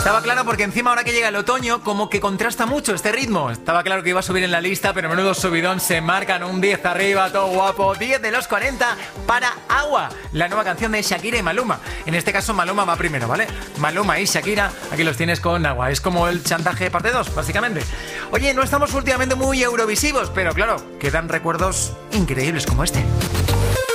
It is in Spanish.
Estaba claro porque encima ahora que llega el otoño como que contrasta mucho este ritmo. Estaba claro que iba a subir en la lista, pero menudo subidón, se marcan un 10 arriba, todo guapo. 10 de los 40 para Agua, la nueva canción de Shakira y Maluma. En este caso Maluma va primero, ¿vale? Maluma y Shakira, aquí los tienes con Agua. Es como el chantaje parte 2, básicamente. Oye, no estamos últimamente muy eurovisivos, pero claro, quedan recuerdos increíbles como este.